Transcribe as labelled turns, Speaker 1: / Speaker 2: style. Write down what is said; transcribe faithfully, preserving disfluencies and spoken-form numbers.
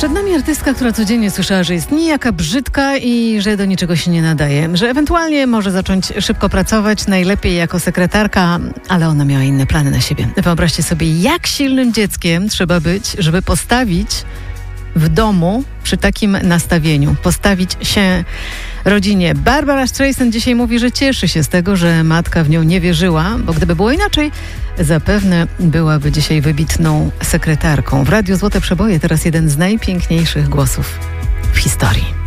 Speaker 1: Przed nami artystka, która codziennie słyszała, że jest nijaka, brzydka i że do niczego się nie nadaje. Że ewentualnie może zacząć szybko pracować, najlepiej jako sekretarka, ale ona miała inne plany na siebie. Wyobraźcie sobie, jak silnym dzieckiem trzeba być, żeby postawić w domu przy takim nastawieniu, postawić się rodzinie. Barbara Streisand dzisiaj mówi, że cieszy się z tego, że matka w nią nie wierzyła, bo gdyby było inaczej, zapewne byłaby dzisiaj wybitną sekretarką. W Radiu Złote Przeboje teraz jeden z najpiękniejszych głosów w historii.